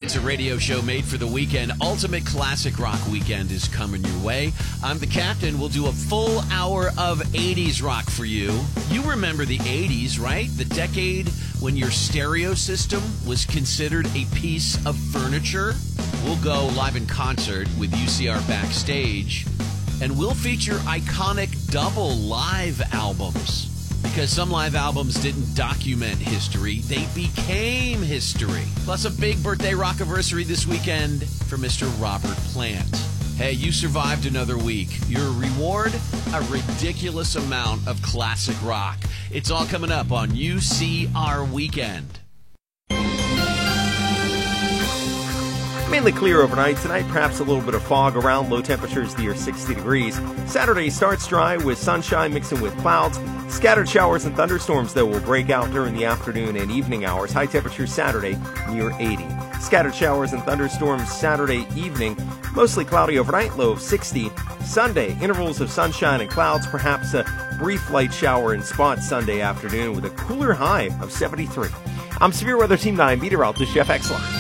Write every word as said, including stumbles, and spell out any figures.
It's a radio show made for the weekend. Ultimate Classic Rock Weekend is coming your way. I'm the captain. We'll do a full hour of eighties rock for you. You remember the eighties, right? The decade when your stereo system was considered a piece of furniture. We'll go live in concert with U C R Backstage, and we'll feature iconic double live albums. Because some live albums didn't document history, they became history. Plus a big birthday rockiversary this weekend for Mister Robert Plant. Hey, you survived another week. Your reward? A ridiculous amount of classic rock. It's all coming up on U C R Weekend. Mainly clear overnight. Tonight, perhaps a little bit of fog around. Low temperatures near sixty degrees. Saturday starts dry with sunshine mixing with clouds. Scattered showers and thunderstorms, though, will break out during the afternoon and evening hours. High temperatures Saturday near eighty. Scattered showers and thunderstorms Saturday evening. Mostly cloudy overnight, low of sixty. Sunday, intervals of sunshine and clouds. Perhaps a brief light shower in spots Sunday afternoon with a cooler high of seventy-three. I'm Severe Weather Team nine meteorologist Jeff Exler.